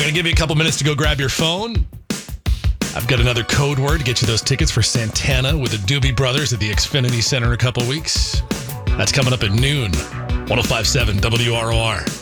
I'm going to give you a couple minutes to go grab your phone. I've got another code word to get you those tickets for Santana with the Doobie Brothers at the Xfinity Center in a couple weeks. That's coming up at noon. 105.7 WROR.